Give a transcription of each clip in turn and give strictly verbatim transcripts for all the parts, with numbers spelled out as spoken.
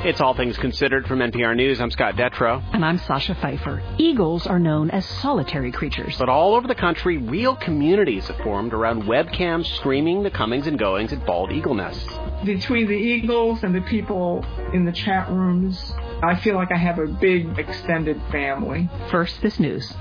It's All Things Considered from N P R News. I'm Scott Detrow. And I'm Sasha Pfeiffer. Eagles are known as solitary creatures. But all over the country, real communities have formed around webcams streaming the comings and goings at bald eagle nests. Between the eagles and the people in the chat rooms, I feel like I have a big extended family. First, this news.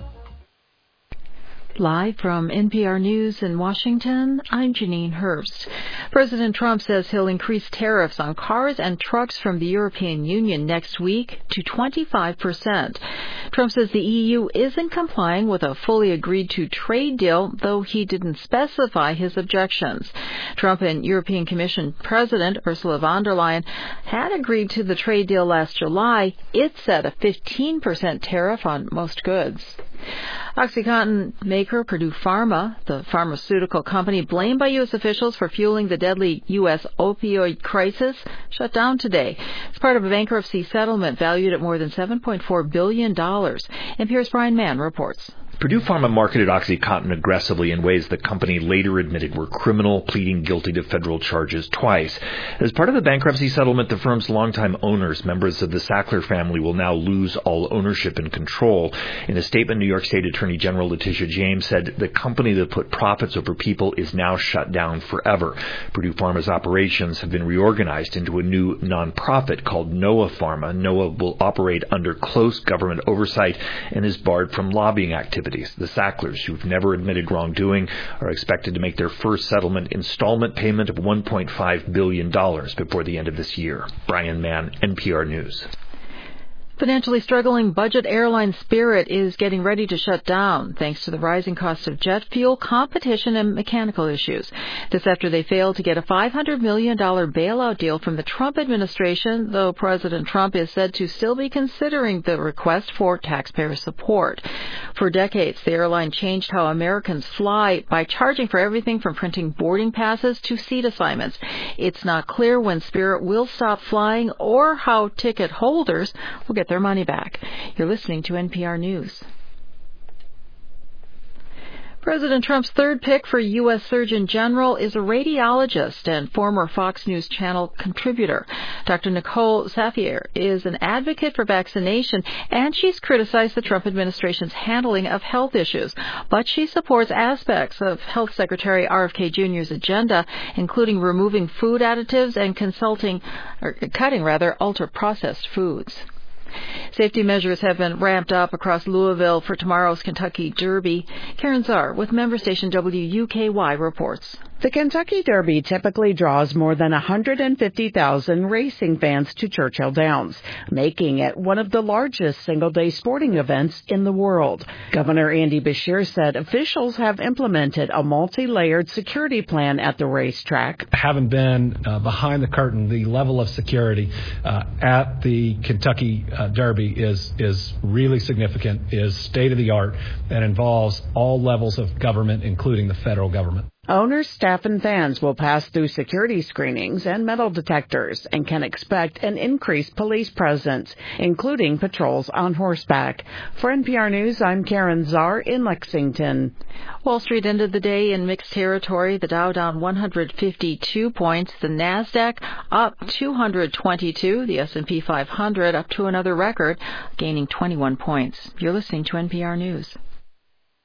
Live from N P R News in Washington, I'm Janine Herbst. President Trump says he'll increase tariffs on cars and trucks from the European Union next week to twenty-five percent. Trump says the E U isn't complying with a fully agreed-to trade deal, though he didn't specify his objections. Trump and European Commission President Ursula von der Leyen had agreed to the trade deal last July. It set a fifteen percent tariff on most goods. OxyContin maker Purdue Pharma, the pharmaceutical company blamed by U S officials for fueling the deadly U S opioid crisis, shut down today. It's part of a bankruptcy settlement valued at more than seven point four billion dollars. N P R's Brian Mann reports. Purdue Pharma marketed OxyContin aggressively in ways the company later admitted were criminal, pleading guilty to federal charges twice. As part of the bankruptcy settlement, the firm's longtime owners, members of the Sackler family, will now lose all ownership and control. In a statement, New York State Attorney General Letitia James said the company that put profits over people is now shut down forever. Purdue Pharma's operations have been reorganized into a new nonprofit called NOAA Pharma. NOAA will operate under close government oversight and is barred from lobbying activities. The Sacklers, who've never admitted wrongdoing, are expected to make their first settlement installment payment of one point five billion dollars before the end of this year. Brian Mann, N P R News. Financially struggling budget airline Spirit is getting ready to shut down thanks to the rising cost of jet fuel, competition, and mechanical issues. This after they failed to get a five hundred million dollars bailout deal from the Trump administration, though President Trump is said to still be considering the request for taxpayer support. For decades, the airline changed how Americans fly by charging for everything from printing boarding passes to seat assignments. It's not clear when Spirit will stop flying or how ticket holders will get their money back. You're listening to N P R News. President Trump's third pick for U S Surgeon General is a radiologist and former Fox News Channel contributor. Doctor Nicole Safier is an advocate for vaccination, and she's criticized the Trump administration's handling of health issues. But she supports aspects of Health Secretary R F K Junior's agenda, including removing food additives and consulting, or cutting rather, ultra-processed foods. Safety measures have been ramped up across Louisville for tomorrow's Kentucky Derby. Karen Czar with member station W U K Y reports. The Kentucky Derby typically draws more than one hundred fifty thousand racing fans to Churchill Downs, making it one of the largest single-day sporting events in the world. Governor Andy Beshear said officials have implemented a multi-layered security plan at the racetrack. Having been uh, behind the curtain, the level of security uh, at the Kentucky uh, Derby is is really significant, is state-of-the-art, and involves all levels of government, including the federal government. Owners, staff, and fans will pass through security screenings and metal detectors and can expect an increased police presence, including patrols on horseback. For N P R News, I'm Karen Czar in Lexington. Wall Street ended the day in mixed territory. The Dow down one hundred fifty-two points, the NASDAQ up two hundred twenty-two, the S and P five hundred up to another record, gaining twenty-one points. You're listening to N P R News.